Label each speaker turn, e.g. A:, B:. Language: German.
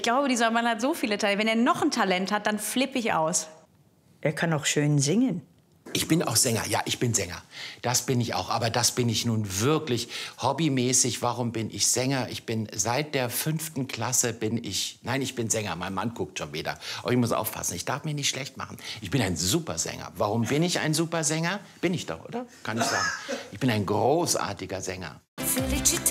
A: Ich glaube, dieser Mann hat so viele Talente. Wenn er noch ein Talent hat, dann flippe ich aus.
B: Er kann auch schön singen.
C: Ich bin auch Sänger, ja, ich bin Sänger. Das bin ich auch, aber das bin ich nun wirklich hobbymäßig. Warum bin ich Sänger? Ich bin seit der 5. Klasse ich bin Sänger. Mein Mann guckt schon wieder. Aber ich muss aufpassen, ich darf mich nicht schlecht machen. Ich bin ein Supersänger. Warum bin ich ein Supersänger? Bin ich doch, oder? Kann ich sagen. Ich bin ein großartiger Sänger.
D: Felicità.